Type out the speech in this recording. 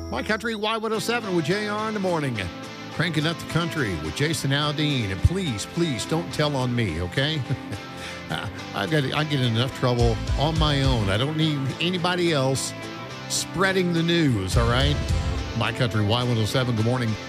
My Country Y107 with JR in the morning. Cranking up the country with Jason Aldean. And please don't tell on me, okay? I get in enough trouble on my own. I don't need anybody else spreading the news, all right? My Country Y107, good morning.